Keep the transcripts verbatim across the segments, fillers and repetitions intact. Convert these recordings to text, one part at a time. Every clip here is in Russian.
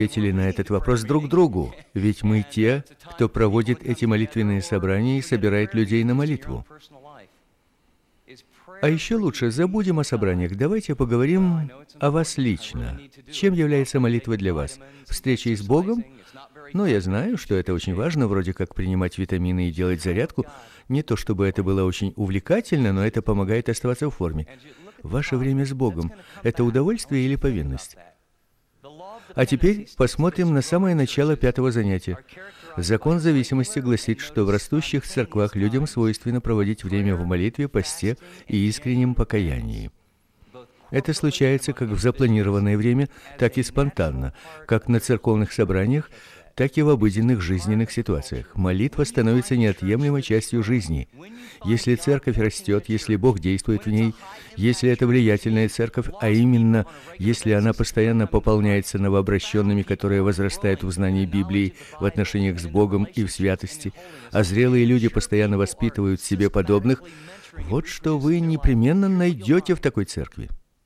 ответили на этот вопрос друг другу, ведь мы те, кто проводит эти молитвенные собрания и собирает людей на молитву. А еще лучше забудем о собраниях, давайте поговорим о вас лично. Чем является молитва для вас? Встречей с Богом? Ну, я знаю, что это очень важно, вроде как принимать витамины и делать зарядку. Не то чтобы это было очень увлекательно, но это помогает оставаться в форме. Ваше время с Богом – это удовольствие или повинность? А теперь посмотрим на самое начало пятого занятия. Закон зависимости гласит, что в растущих церквах людям свойственно проводить время в молитве, посте и искреннем покаянии. Это случается как в запланированное время, так и спонтанно, как на церковных собраниях, так и в обыденных жизненных ситуациях. Молитва становится неотъемлемой частью жизни. Если церковь растет, если Бог действует в ней, если это влиятельная церковь, а именно, если она постоянно пополняется новообращенными, которые возрастают в знании Библии, в отношениях с Богом и в святости, а зрелые люди постоянно воспитывают себе подобных, вот что вы непременно найдете в такой церкви.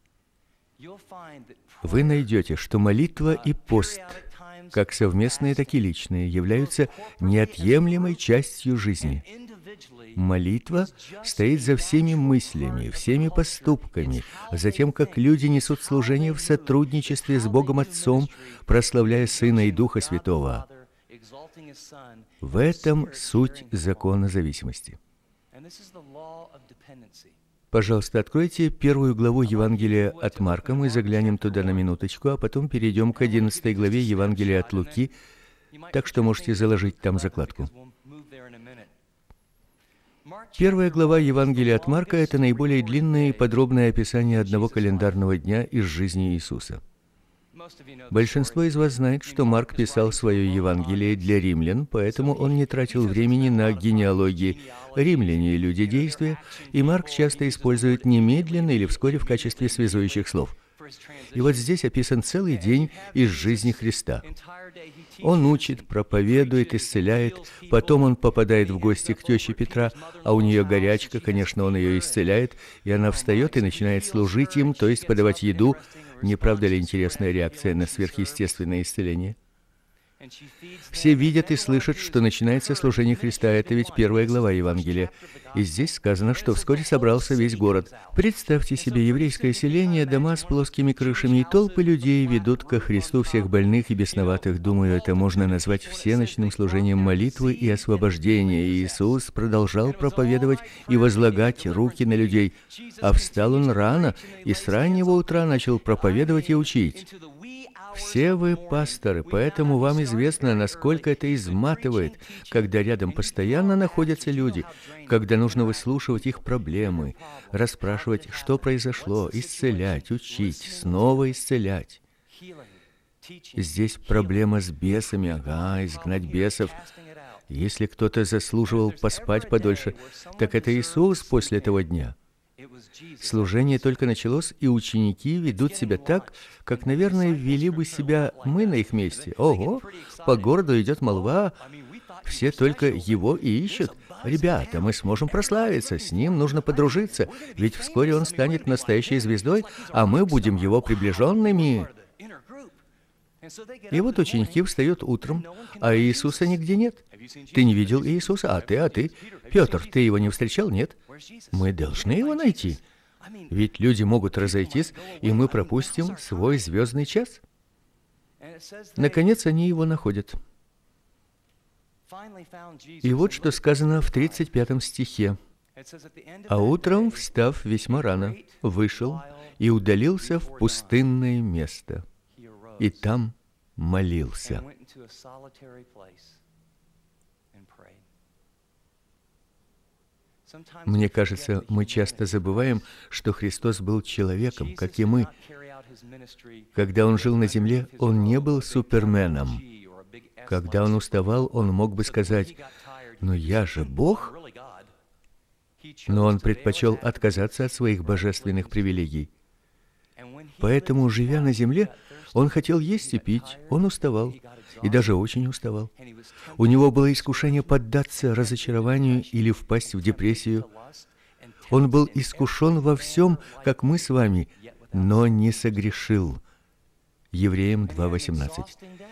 Вы найдете, что молитва и пост, как совместные, так и личные, являются неотъемлемой частью жизни. Молитва стоит за всеми мыслями, всеми поступками, за тем, как люди несут служение в сотрудничестве с Богом Отцом, прославляя Сына и Духа Святого. В этом суть закона зависимости. Пожалуйста, откройте первую главу Евангелия от Марка, мы заглянем туда на минуточку, а потом перейдем к одиннадцатой главе Евангелия от Луки, так что можете заложить там закладку. Первая глава Евангелия от Марка – это наиболее длинное и подробное описание одного календарного дня из жизни Иисуса. Большинство из вас знает, что Марк писал свое Евангелие для римлян, поэтому он не тратил времени на генеалогии. Римляне – люди действия, и Марк часто использует немедленно или вскоре в качестве связующих слов. И вот здесь описан целый день из жизни Христа. Он учит, проповедует, исцеляет, потом он попадает в гости к теще Петра, а у нее горячка, конечно, он ее исцеляет, и она встает и начинает служить им, то есть подавать еду. Не правда ли интересная реакция на сверхъестественное исцеление? Все видят и слышат, что начинается служение Христа. Это ведь первая глава Евангелия. И здесь сказано, что вскоре собрался весь город. Представьте себе еврейское селение, дома с плоскими крышами, и толпы людей ведут ко Христу всех больных и бесноватых. Думаю, это можно назвать всеночным служением молитвы и освобождения. И Иисус продолжал проповедовать и возлагать руки на людей. А встал он рано, и с раннего утра начал проповедовать и учить. Все вы пасторы, поэтому вам известно, насколько это изматывает, когда рядом постоянно находятся люди, когда нужно выслушивать их проблемы, расспрашивать, что произошло, исцелять, учить, снова исцелять. Здесь проблема с бесами, ага, изгнать бесов. Если кто-то заслуживал поспать подольше, так это Иисус после этого дня. Служение только началось, и ученики ведут себя так, как, наверное, вели бы себя мы на их месте. Ого, по городу идет молва, все только его и ищут. Ребята, мы сможем прославиться, с ним нужно подружиться, ведь вскоре он станет настоящей звездой, а мы будем его приближенными. И вот ученики встают утром, а Иисуса нигде нет. Ты не видел Иисуса, а ты, а ты. Петр, ты его не встречал, нет? Мы должны его найти. Ведь люди могут разойтись, и мы пропустим свой звездный час. Наконец, они его находят. И вот что сказано в тридцать пятом стихе. «А утром, встав весьма рано, вышел и удалился в пустынное место, и там молился». Мне кажется, мы часто забываем, что Христос был человеком, как и мы. Когда Он жил на земле, Он не был суперменом. Когда Он уставал, Он мог бы сказать: «Но я же Бог». Но Он предпочел отказаться от своих божественных привилегий. Поэтому, живя на земле, Он хотел есть и пить, Он уставал, и даже очень уставал. У него было искушение поддаться разочарованию или впасть в депрессию. Он был искушен во всем, как мы с вами, но не согрешил. Евреям два восемнадцать.